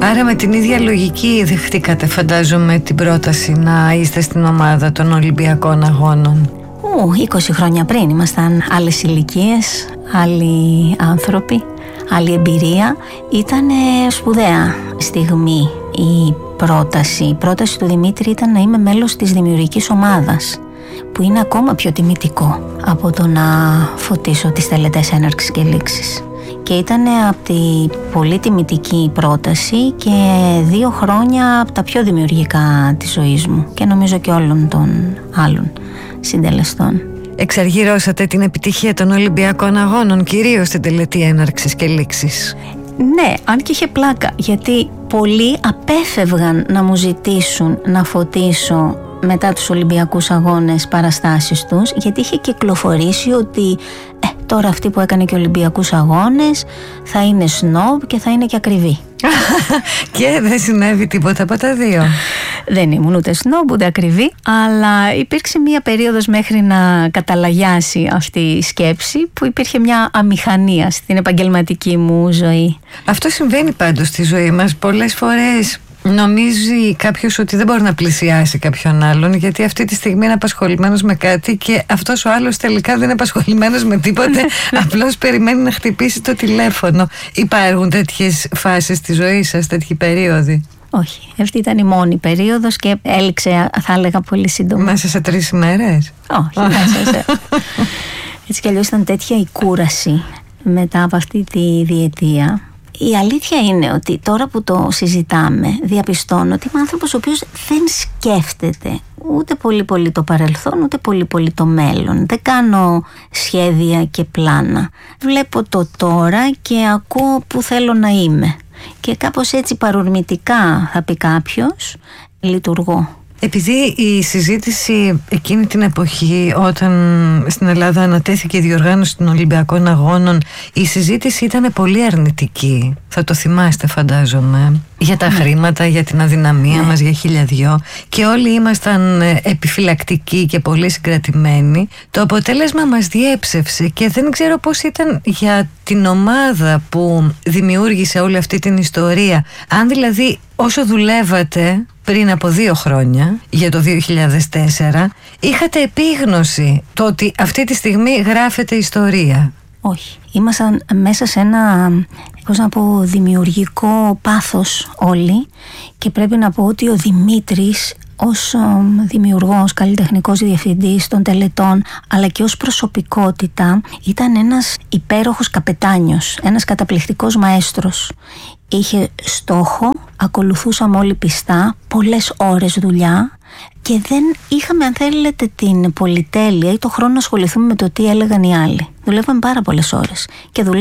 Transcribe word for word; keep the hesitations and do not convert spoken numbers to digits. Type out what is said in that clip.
Άρα με την ίδια λογική δεχτήκατε, φαντάζομαι, την πρόταση να είστε στην ομάδα των Ολυμπιακών Αγώνων. Ου, είκοσι χρόνια πριν ήμασταν άλλες ηλικίες, άλλοι άνθρωποι, άλλη εμπειρία. Ήτανε σπουδαία στιγμή η πρόταση. Η πρόταση του Δημήτρη ήταν να είμαι μέλος της δημιουργικής ομάδας, που είναι ακόμα πιο τιμητικό από το να φωτίσω τις τελετές έναρξης και λήξης. Και ήταν από τη πολύ τιμητική πρόταση και δύο χρόνια από τα πιο δημιουργικά της ζωής μου και νομίζω και όλων των άλλων συντελεστών. Εξαργυρώσατε την επιτυχία των Ολυμπιακών Αγώνων, κυρίως στην τελετή έναρξης και λήξης. Ναι, αν και είχε πλάκα, γιατί πολλοί απέφευγαν να μου ζητήσουν να φωτίσω μετά τους Ολυμπιακούς Αγώνες παραστάσεις τους, γιατί είχε κυκλοφορήσει ότι ε, τώρα αυτή που έκανε και Ολυμπιακούς Αγώνες θα είναι σνόμπ και θα είναι και ακριβή. Και δεν συνέβη τίποτα από τα δύο. Δεν ήμουν ούτε σνόμπ ούτε ακριβή, αλλά υπήρξε μία περίοδος μέχρι να καταλαγιάσει αυτή η σκέψη, που υπήρχε μια αμηχανία στην επαγγελματική μου ζωή. Αυτό συμβαίνει πάντως στη ζωή μας πολλές φορές. Νομίζει κάποιος ότι δεν μπορεί να πλησιάσει κάποιον άλλον, γιατί αυτή τη στιγμή είναι απασχολημένος με κάτι και αυτός ο άλλος τελικά δεν είναι απασχολημένος με τίποτε, απλώς περιμένει να χτυπήσει το τηλέφωνο. Υπάρχουν τέτοιες φάσεις στη ζωή σας, τέτοιοι περίοδοι? Όχι, αυτή ήταν η μόνη περίοδος και έληξε, θα έλεγα, πολύ σύντομα. Μέσα σε τρεις ημέρες? Όχι, μέσα σε... Έτσι κι αλλιώς ήταν τέτοια η κούραση μετά από αυτή τη διετία. Η αλήθεια είναι ότι τώρα που το συζητάμε, διαπιστώνω ότι είμαι άνθρωπος ο οποίος δεν σκέφτεται ούτε πολύ πολύ το παρελθόν, ούτε πολύ πολύ το μέλλον. Δεν κάνω σχέδια και πλάνα. Βλέπω το τώρα και ακούω που θέλω να είμαι. Και κάπως έτσι παρορμητικά, θα πει κάποιος, λειτουργώ. Επειδή η συζήτηση εκείνη την εποχή, όταν στην Ελλάδα ανατέθηκε η διοργάνωση των Ολυμπιακών Αγώνων, η συζήτηση ήταν πολύ αρνητική. Θα το θυμάστε, φαντάζομαι, για τα ναι. χρήματα, για την αδυναμία ναι. μας, για χίλια δυο, και όλοι ήμασταν επιφυλακτικοί και πολύ συγκρατημένοι. Το αποτέλεσμα μας διέψευσε και δεν ξέρω πώς ήταν για την ομάδα που δημιούργησε όλη αυτή την ιστορία. Αν δηλαδή όσο δουλεύατε πριν από δύο χρόνια για το δύο χιλιάδες τέσσερα είχατε επίγνωση το ότι αυτή τη στιγμή γράφεται ιστορία? Όχι, ήμασταν μέσα σε ένα, πώς να πω, δημιουργικό πάθος όλοι, και πρέπει να πω ότι ο Δημήτρης ως δημιουργός, καλλιτεχνικός διευθυντής των τελετών, αλλά και ως προσωπικότητα, ήταν ένας υπέροχος καπετάνιος, ένας καταπληκτικός μαέστρος. Είχε στόχο, ακολουθούσαμε όλοι πιστά, πολλές ώρες δουλειά, και δεν είχαμε, αν θέλετε, την πολυτέλεια ή το χρόνο να ασχοληθούμε με το τι έλεγαν οι άλλοι. Δουλεύαμε πάρα πολλές ώρες και